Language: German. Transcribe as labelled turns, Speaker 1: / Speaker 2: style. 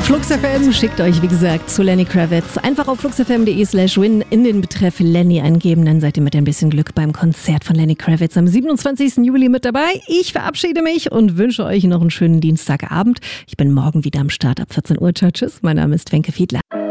Speaker 1: Flux FM schickt euch, wie gesagt, zu Lenny Kravitz. Einfach auf fluxfm.de/win in den Betreff Lenny eingeben, dann seid ihr mit ein bisschen Glück beim Konzert von Lenny Kravitz am 27. Juli mit dabei. Ich verabschiede mich und wünsche euch noch einen schönen Dienstagabend. Ich bin morgen wieder am Start ab 14 Uhr. Ciao, tschüss. Mein Name ist Wenke Fiedler.